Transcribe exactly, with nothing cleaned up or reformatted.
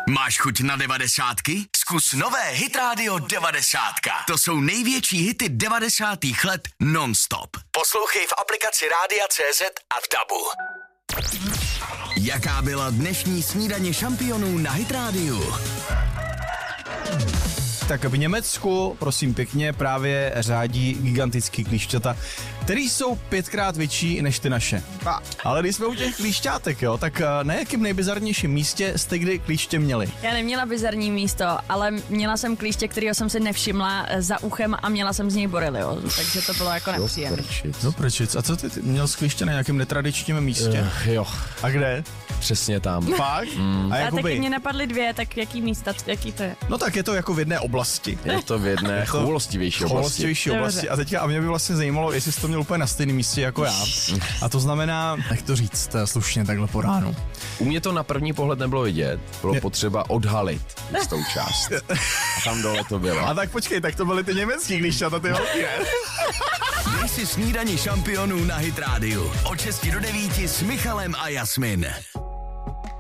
Máš chuť na devadesátky? Zkus nové Hit Radio devadesátka. To jsou největší hity devadesátých let non-stop. Poslouchej v aplikaci Rádia C Z a v Dabu. Jaká byla dnešní snídaně šampionů na Hit Radiu? Tak v Německu, prosím pěkně, právě řádí gigantický klíšťata, který jsou pětkrát větší než ty naše. A, ale když jsme u těch klíšťátek, jo, tak na jakém nejbizarnějším místě jste kdy klíště měli? Já neměla bizarní místo, ale měla jsem klíště, kterého jsem si nevšimla za uchem a měla jsem z něj boreliozu, takže to bylo jako nepříjemné. No prčic. A co ty, ty měl klíště na nějakém netradičním místě? Uh, jo. A kde? Přesně tam. Fakt? Mm. A, a jakoby... taky mě napadly dvě, tak jaký místa, jaký to je? No tak je to jako v jedné oblasti. Je to v jedné choulostivější oblasti. Choulostivější oblasti. A teďka a mě by vlastně zajímalo, jestli jsi to měl úplně na stejném místě jako já. A to znamená, jak to říct slušně takhle po ránu. U mě to na první pohled nebylo vidět. Bylo je... potřeba odhalit jistou část. A tam dole to bylo. A tak počkej, tak to byly ty německý klíšťata, ty velký, ne? Dej si snídaní šampionů na Hit Radio. Od šesti do devíti s Michalem a Jasmin.